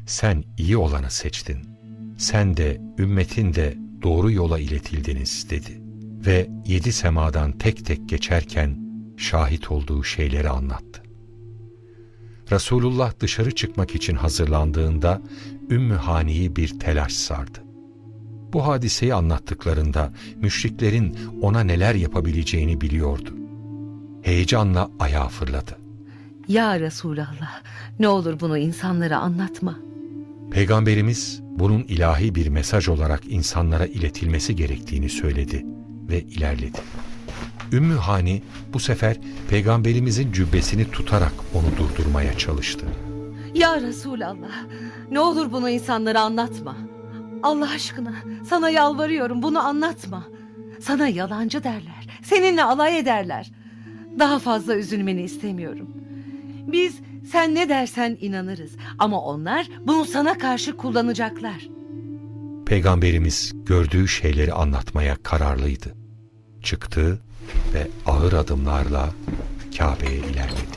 sen iyi olanı seçtin. Sen de ümmetin de doğru yola iletildiniz dedi. Ve 7 semadan tek tek geçerken şahit olduğu şeyleri anlattı. Resulullah dışarı çıkmak için hazırlandığında Ümmü Hani'yi bir telaş sardı. Bu hadiseyi anlattıklarında müşriklerin ona neler yapabileceğini biliyordu. Heyecanla ayağa fırladı. Ya Resulallah, ne olur bunu insanlara anlatma. Peygamberimiz bunun ilahi bir mesaj olarak insanlara iletilmesi gerektiğini söyledi ve ilerledi. Ümmü Hani bu sefer Peygamberimizin cübbesini tutarak onu durdurmaya çalıştı. Ya Resulallah, ne olur bunu insanlara anlatma. Allah aşkına sana yalvarıyorum, bunu anlatma. Sana yalancı derler, seninle alay ederler. Daha fazla üzülmeni istemiyorum. Biz sen ne dersen inanırız ama onlar bunu sana karşı kullanacaklar. Peygamberimiz gördüğü şeyleri anlatmaya kararlıydı. Çıktı ve ağır adımlarla Kabe'ye ilerledi.